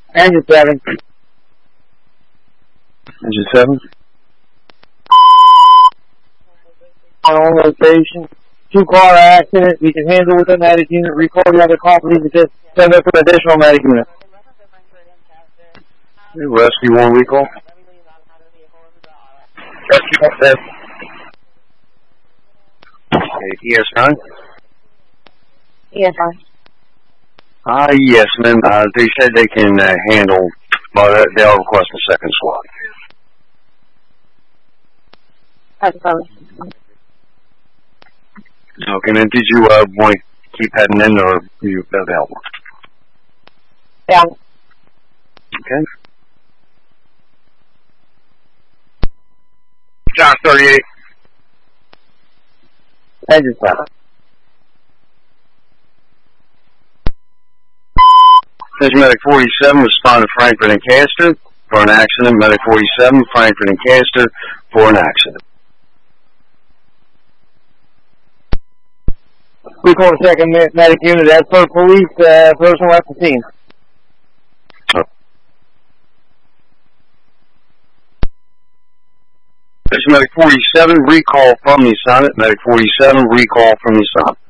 Engine 7. Engine 7. On location. 2-car accident. We can handle with the medic unit. Recall the other companies and just send us an additional medic unit. Rescue 1 recall. Rescue 1. ES9? Yes, sir. Yes, ma'am. They said they can handle, but they'll request a second squad. That's fine. Okay, then did you want to keep heading in, or you available? Yeah. Okay. John 38. Engine 7. Medic 47 responded to Frankfurt and Castor for an accident. Medic 47, Frankfurt and Castor for an accident. We call the second medic unit as per police. Person left the scene. Medic 47, recall from the assignment. Medic 47, recall from the assignment.